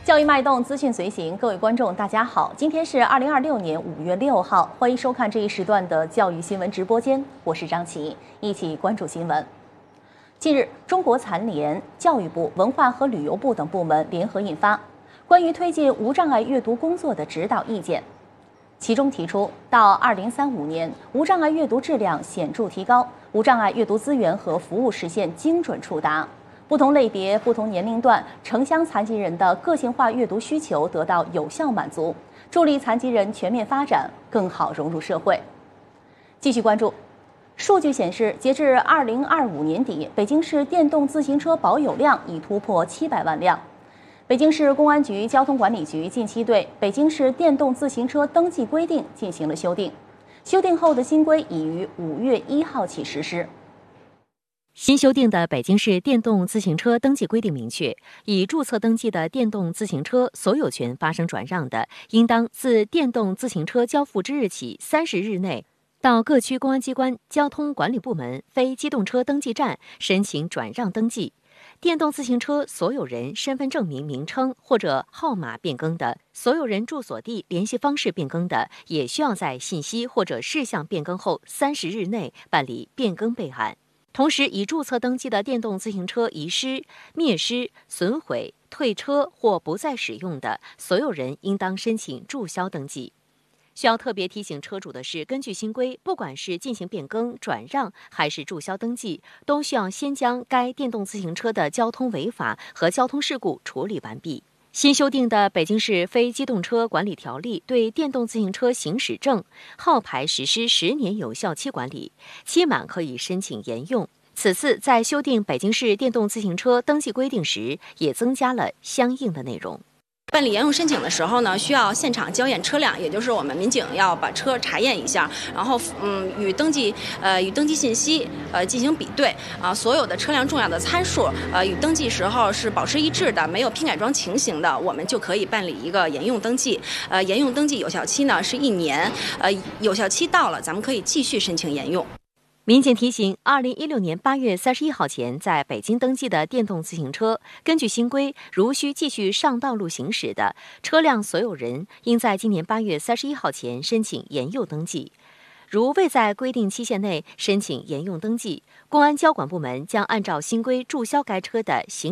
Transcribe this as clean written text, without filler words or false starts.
教育脉动，资讯随行，各位观众，大家好，今天是2026年5月6号，欢迎收看这一时段的教育新闻直播间，我是张琪，一起关注新闻。近日，中国残联、教育部、文化和旅游部等部门联合印发关于推进无障碍阅读工作的指导意见，其中提出，到2035年，无障碍阅读质量显著提高，无障碍阅读资源和服务实现精准触达。不同类别、不同年龄段城乡残疾人的个性化阅读需求得到有效满足，助力残疾人全面发展，更好融入社会。继续关注，数据显示，截至2025年底，北京市电动自行车保有量已突破700万辆。北京市公安局交通管理局近期对北京市电动自行车登记规定进行了修订，修订后的新规已于5月1号起实施。 新修订的北京市电动自行车登记规定明确，已注册登记的电动自行车所有权发生转让的，应当自电动自行车交付之日起30日内，到各区公安机关、交通管理部门、非机动车登记站申请转让登记。电动自行车所有人身份证明名称或者号码变更的，所有人住所地联系方式变更的，也需要在信息或者事项变更后30日内办理变更备案。同时，已注册登记的电动自行车遗失、灭失、损毁、退车或不再使用的，所有人应当申请注销登记。需要特别提醒车主的是，根据新规，不管是进行变更、转让还是注销登记，都需要先将该电动自行车的交通违法和交通事故处理完毕。新修订的《北京市非机动车管理条例》对电动自行车行驶证、号牌实施10年有效期管理，期满可以申请沿用。此次在修订北京市电动自行车登记规定时，也增加了相应的内容。 办理沿用申请的时候呢，需要现场交验车辆，也就是我们民警要把车查验一下，然后与登记信息进行比对啊，所有的车辆重要的参数与登记时候是保持一致的，没有拼改装情形的，我们就可以办理一个沿用登记。沿用登记有效期呢是1年，有效期到了，咱们可以继续申请沿用。 民警提醒，2016年8月31号前在北京登记的电动自行车，根据新规，如需继续上道路行驶的车辆所有人，应在今年8月31号前申请沿用登记。如未在规定期限内申请沿用登记，公安交管部门将按照新规注销该车的行